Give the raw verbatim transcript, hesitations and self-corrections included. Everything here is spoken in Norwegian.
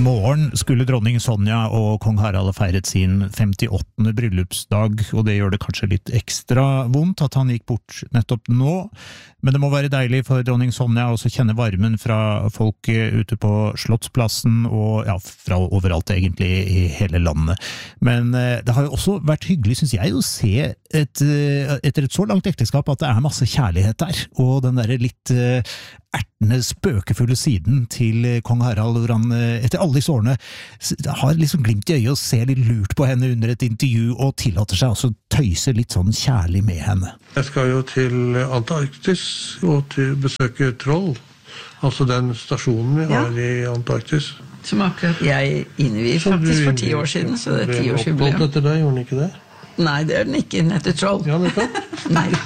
morgen skulle dronning Sonja og kong Harald ha feiret sin femtiåttende bryllupsdag, og det gjør det kanskje litt ekstra vondt at han gikk bort nettopp nå. Men det må være deilig for dronning Sonja å kjenne varmen fra folk ute på Slottsplassen, og ja, fra overalt egentlig i hele landet. Men det har jo også vært hyggelig, synes jeg, å se et, etter et så langt ekteskap at det er masse kjærlighet der, og den der litt ertende, spøkefulle siden til kong Harald, hvor han etter alle disse årene har liksom glimt i øyet og ser litt lurt på henne under et intervju, og tillater seg også tøyse litt sånn kjærlig med henne. Jeg skal jo til Antarktis og til besøke Troll, altså den stasjonen vi har ja. I Antarktis. Som akkurat jeg innviet faktisk for ti år siden, så det er ti års jubileum. Ble den oppholdt etter deg, gjorde den ikke det? Nei, det er den ikke, den heter Troll. Ja, nettopp. Nei.